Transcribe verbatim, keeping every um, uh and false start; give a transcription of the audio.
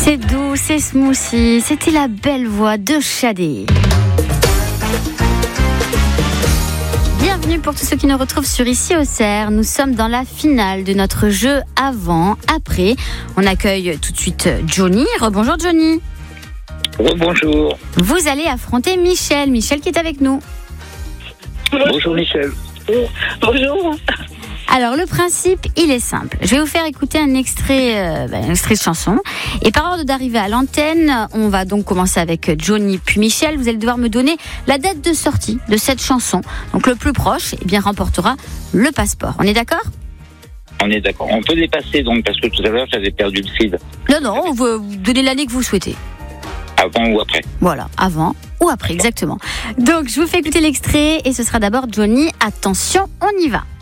C'est doux, c'est smoothie, c'était la belle voix de Shadé. Bienvenue pour tous ceux qui nous retrouvent sur Ici au Cerf. Nous sommes dans la finale de notre jeu avant, après. On accueille tout de suite Johnny. Rebonjour Johnny. Bonjour. Vous allez affronter Michel. Michel qui est avec nous. Bonjour Michel. Bonjour. Alors le principe, il est simple. Je vais vous faire écouter un extrait, euh, ben, un extrait de chanson. Et par ordre d'arrivée à l'antenne, on va donc commencer avec Johnny puis Michel. Vous allez devoir me donner la date de sortie de cette chanson. Donc le plus proche, eh bien, remportera le passeport. On est d'accord ? On est d'accord. On peut dépasser donc parce que tout à l'heure j'avais perdu le fil. Non, non, vous, vous donnez l'année que vous souhaitez. Avant ou après. Voilà, avant ou après, exactement. Donc je vous fais écouter l'extrait et ce sera d'abord Johnny. Attention, on y va.